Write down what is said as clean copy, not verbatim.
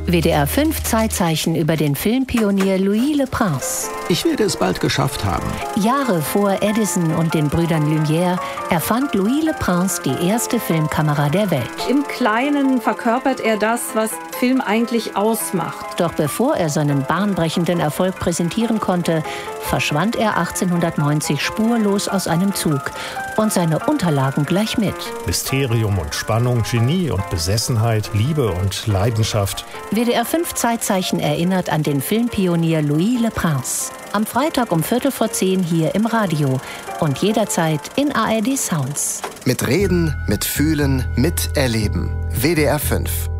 WDR 5 Zeitzeichen über den Filmpionier Louis Le Prince. Ich werde es bald geschafft haben. Jahre vor Edison und den Brüdern Lumière erfand Louis Le Prince die erste Filmkamera der Welt. Im Kleinen verkörpert er das, was Film eigentlich ausmacht. Doch bevor er seinen bahnbrechenden Erfolg präsentieren konnte, verschwand er 1890 spurlos aus einem Zug und seine Unterlagen gleich mit. Mysterium und Spannung, Genie und Besessenheit, Liebe und Leidenschaft. WDR 5 Zeitzeichen erinnert an den Filmpionier Louis Le Prince. Am Freitag um 9:15 hier im Radio und jederzeit in ARD Sounds. Mit Reden, mit Fühlen, mit Erleben. WDR 5.